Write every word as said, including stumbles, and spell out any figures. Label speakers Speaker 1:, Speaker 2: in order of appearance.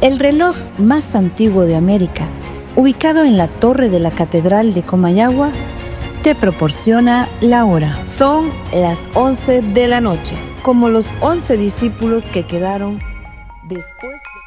Speaker 1: El reloj más antiguo de América, ubicado en la torre de la Catedral de Comayagua, te proporciona la hora. Son las once de la noche, como los once discípulos que quedaron después de...